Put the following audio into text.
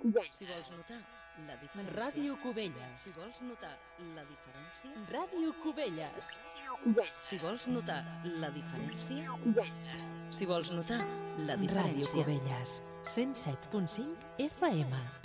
Si vols notar la diferència... Ràdio Cubelles. Si vols notar la diferència... Ràdio Cubelles. Si vols notar la diferència... Si vols notar la diferència... Ràdio Cubelles. 107.5 FM.